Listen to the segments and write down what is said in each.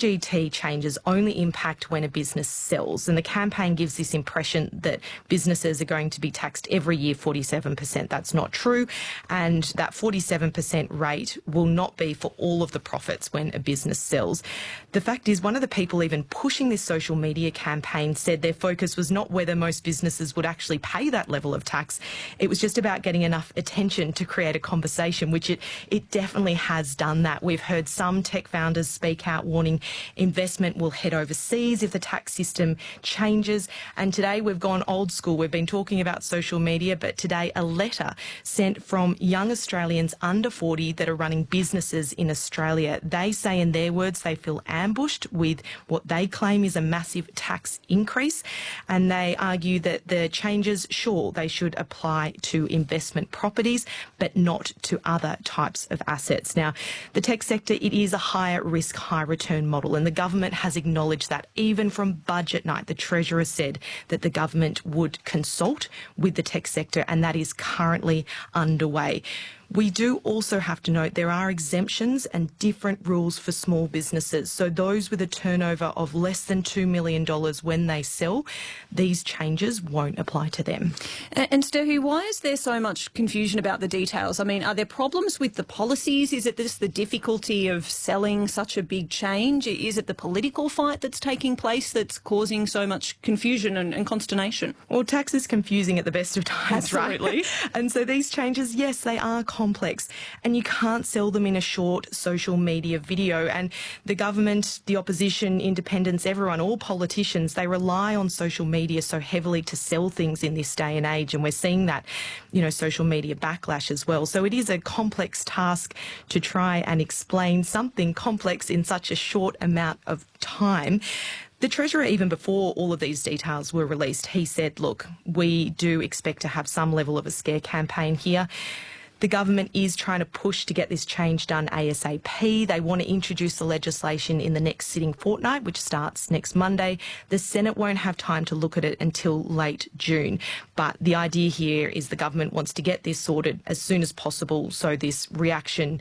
SGT changes only impact when a business sells, and the campaign gives this impression that businesses are going to be taxed every year 47%. That's not true, and that 47% rate will not be for all of the profits when a business sells. The fact is, one of the people even pushing this social media campaign said their focus was not whether most businesses would actually pay that level of tax. It was just about getting enough attention to create a conversation, which it definitely has done that. We've heard some tech founders speak out warning investment will head overseas if the tax system changes. And today we've gone old school. We've been talking about social media, but today a letter sent from young Australians under 40 that are running businesses in Australia. They say in their words they feel ambushed with what they claim is a massive tax increase, and they argue that the changes, sure, they should apply to investment properties, but not to other types of assets. Now, the tech sector, it is a higher risk, high return model, and the government has acknowledged that. Even from budget night, the Treasurer said that the government would consult with the tech sector, and that is currently underway. We do also have to note there are exemptions and different rules for small businesses. So those with a turnover of less than $2 million when they sell, these changes won't apply to them. And Steffi, why is there so much confusion about the details? I mean, are there problems with the policies? Is it just the difficulty of selling such a big change? Is it the political fight that's taking place that's causing so much confusion and consternation? Well, tax is confusing at the best of times, Absolutely. Right? And so these changes, yes, they are complex, and you can't sell them in a short social media video. And the government, the opposition, independents, everyone, all politicians, they rely on social media so heavily to sell things in this day and age. And we're seeing that, social media backlash as well. So it is a complex task to try and explain something complex in such a short amount of time. The Treasurer, even before all of these details were released, he said, look, we do expect to have some level of a scare campaign here. The government is trying to push to get this change done ASAP. They want to introduce the legislation in the next sitting fortnight, which starts next Monday. The Senate won't have time to look at it until late June. But the idea here is the government wants to get this sorted as soon as possible so this reaction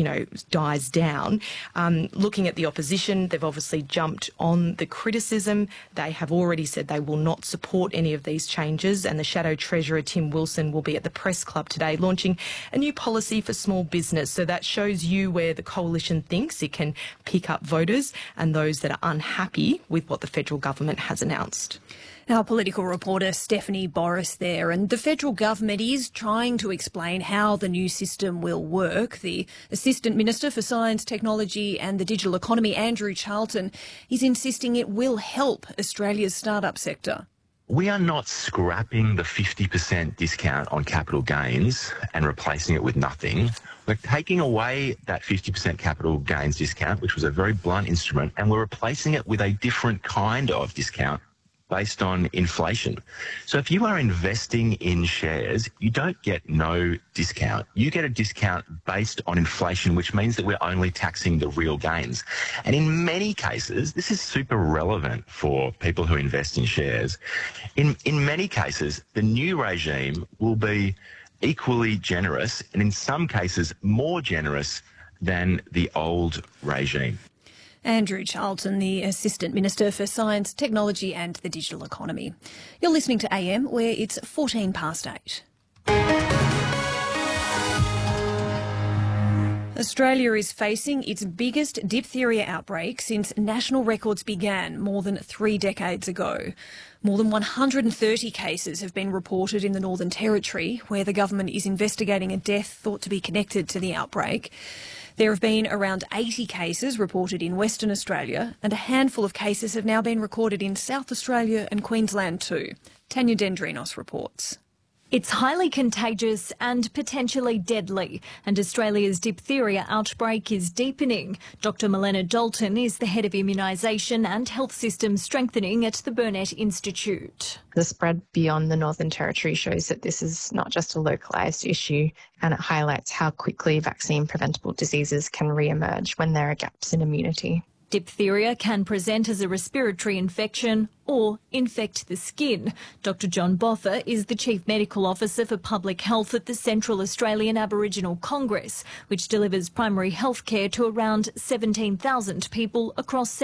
dies down. Looking at the opposition, they've obviously jumped on the criticism. They have already said they will not support any of these changes, and the Shadow Treasurer, Tim Wilson, will be at the Press Club today launching a new policy for small business. So that shows you where the coalition thinks it can pick up voters and those that are unhappy with what the federal government has announced. Our political reporter Stephanie Boris there, and the federal government is trying to explain how the new system will work. The Assistant Minister for Science, Technology and the Digital Economy, Andrew Charlton, is insisting it will help Australia's startup sector. We are not scrapping the 50% discount on capital gains and replacing it with nothing. We're taking away that 50% capital gains discount, which was a very blunt instrument, and we're replacing it with a different kind of discount based on inflation. So if you are investing in shares, you don't get no discount. You get a discount based on inflation, which means that we're only taxing the real gains. And in many cases, this is super relevant for people who invest in shares. In many cases, the new regime will be equally generous, and in some cases more generous than the old regime. Andrew Charlton, the Assistant Minister for Science, Technology and the Digital Economy. You're listening to AM, where it's 8:14. Australia is facing its biggest diphtheria outbreak since national records began more than 3 decades ago. More than 130 cases have been reported in the Northern Territory, where the government is investigating a death thought to be connected to the outbreak. There have been around 80 cases reported in Western Australia, and a handful of cases have now been recorded in South Australia and Queensland too. Tanya Dendrinos reports. It's highly contagious and potentially deadly, and Australia's diphtheria outbreak is deepening. Dr Milena Dalton is the head of immunisation and health systems strengthening at the Burnet Institute. The spread beyond the Northern Territory shows that this is not just a localised issue, and it highlights how quickly vaccine-preventable diseases can re-emerge when there are gaps in immunity. Diphtheria can present as a respiratory infection or infect the skin. Dr John Botha is the Chief Medical Officer for Public Health at the Central Australian Aboriginal Congress, which delivers primary health care to around 17,000 people across